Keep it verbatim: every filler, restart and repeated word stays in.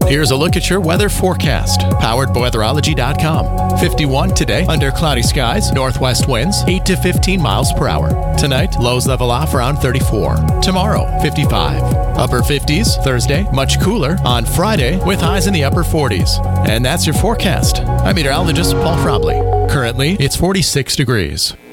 Here's a look at your weather forecast, powered by weatherology dot com. fifty-one today, under cloudy skies, northwest winds, eight to fifteen miles per hour. Tonight, lows level off around thirty-four. Tomorrow, fifty-five. Upper fifties, Thursday, much cooler on Friday, with highs in the upper forties. And that's your forecast. I'm meteorologist Paul Frobley. Currently, it's forty-six degrees.